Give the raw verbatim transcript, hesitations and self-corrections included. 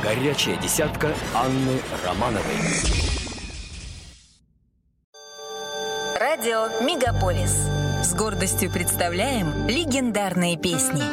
Горячая десятка Анны Романовой. Радио «Мегаполис». С гордостью представляем легендарные песни.